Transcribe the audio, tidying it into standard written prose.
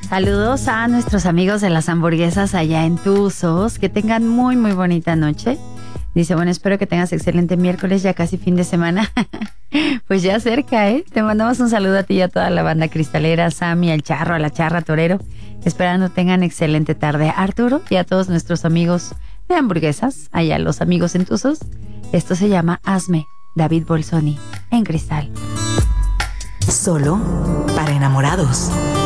Saludos a nuestros amigos de las hamburguesas allá en Tuzos. Que tengan muy, muy bonita noche. Dice, bueno, espero que tengas excelente miércoles, ya casi fin de semana. Pues ya cerca, ¿eh? Te mandamos un saludo a ti y a toda la banda cristalera, Sammy, al Charro, a la Charra, Torero. Esperando tengan excelente tarde. Arturo y a todos nuestros amigos de hamburguesas, allá los amigos en Tuzos. Esto se llama Hazme, David Bolsoni, en Cristal. Solo para enamorados.